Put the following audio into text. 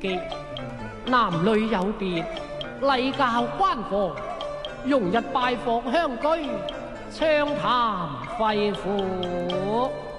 機，男女有別，禮教關防，容日拜訪鄉居，暢談肺腑。